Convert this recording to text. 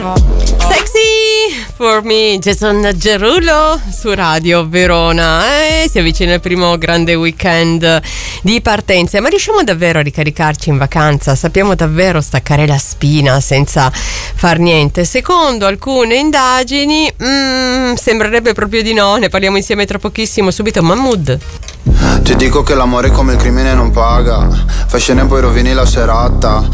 Sexy for me, Jason Derulo su Radio Verona. Si avvicina il primo grande weekend di partenze, ma riusciamo davvero a ricaricarci in vacanza? Sappiamo davvero staccare la spina senza far niente? Secondo alcune indagini sembrerebbe proprio di no. Ne parliamo insieme tra pochissimo. Subito Mahmood. Ti dico che l'amore come il crimine non paga, fai scena e poi rovini la serata.